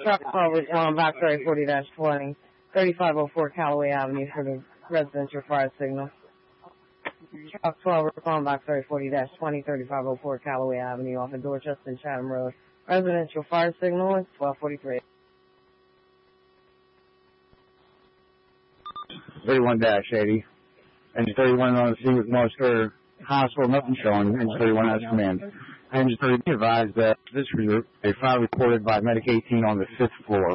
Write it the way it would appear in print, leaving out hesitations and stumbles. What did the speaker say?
Truck 12 respond back 3040-20, 3504 Callaway Avenue for the residential fire signal. Truck 12 respond back 3040-20, 3504 Callaway Avenue off of Dorchester and Chatham Road. Residential fire signal is 1243. 31-80. Engine 31 on the scene with Morrisburg Hospital, nothing showing. Engine 31 has command. Engine 30 advised that this was a fire reported by Medic 18 on the 5th floor.